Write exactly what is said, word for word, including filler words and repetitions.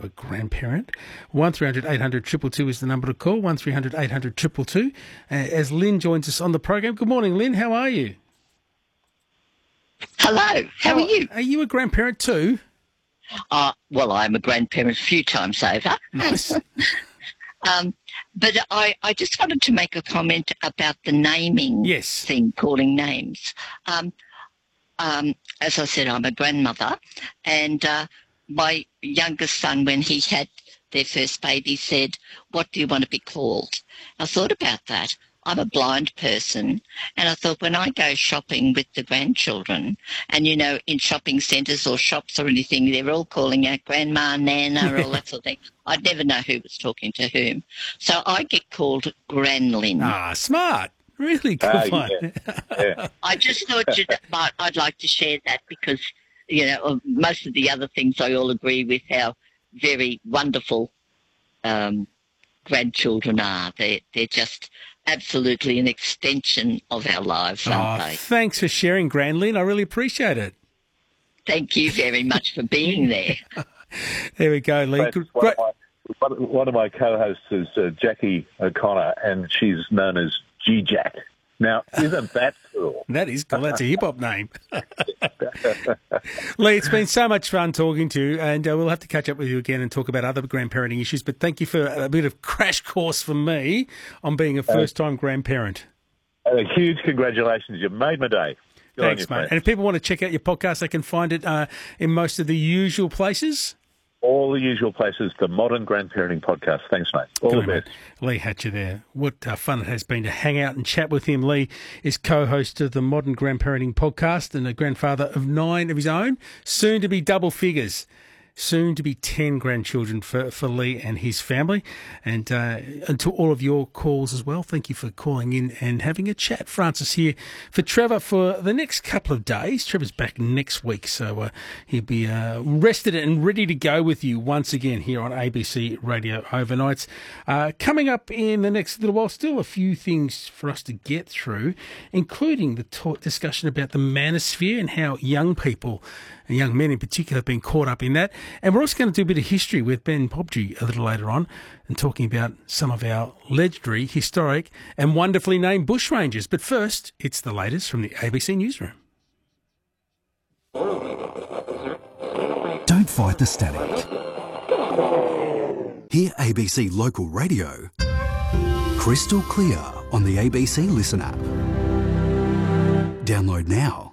a grandparent. one three hundred eight hundred two two two is the number to call, one three hundred eight hundred two two two. Uh, as Lynn joins us on the program. Good morning, Lynn. How are you? Hello. How, how are you? Are you a grandparent too? Uh, well, I'm a grandparent a few times over. Nice. um, but I, I just wanted to make a comment about the naming yes. thing, calling names. Um, um, as I said, I'm a grandmother, and uh, my youngest son, when he had their first baby, said, "What do you want to be called?" I thought about that. I'm a blind person, and I thought when I go shopping with the grandchildren, and, you know, in shopping centres or shops or anything, they're all calling out Grandma, Nana, all that sort of thing. I'd never know who was talking to whom. So I get called Granlyn. Ah, smart. Really good uh, one. Yeah. Yeah. I just thought you'd, I'd like to share that because, you know, most of the other things I all agree with how very wonderful um, grandchildren are. They're, they're just absolutely an extension of our lives, aren't oh, they? Thanks for sharing, Granlyn. I really appreciate it. Thank you very much for being there. There we go, Lee. One of, my, one of my co-hosts is uh, Jackie O'Connor, and she's known as G-Jack. Now, isn't that cool? That is cool. That's a hip-hop name. Lee, it's been so much fun talking to you, and uh, we'll have to catch up with you again and talk about other grandparenting issues, but thank you for a bit of crash course for me on being a first-time grandparent. A huge congratulations. You made my day. Good Thanks, you, mate. friend. And if people want to check out your podcast, they can find it uh, in most of the usual places? All the usual places, the Modern Grandparenting Podcast. Thanks, mate. All Good the man. best. Lee Hatcher there. What uh, fun it has been to hang out and chat with him. Lee is co-host of the Modern Grandparenting Podcast and a grandfather of nine of his own, soon to be double figures. Soon to be ten grandchildren for, for Lee and his family. And, uh, and to all of your calls as well, thank you for calling in and having a chat. Francis here for Trevor for the next couple of days. Trevor's back next week, so uh, he'll be uh, rested and ready to go with you once again here on A B C Radio Overnights. Uh, coming up in the next little while, still a few things for us to get through, including the talk, discussion about the manosphere and how young people, and young men in particular, have been caught up in that. And we're also going to do a bit of history with Ben Pobji a little later on and talking about some of our legendary, historic and wonderfully named bushrangers. But first, it's the latest from the A B C Newsroom. Don't fight the static. Hear A B C Local Radio crystal clear on the A B C Listen app. Download now.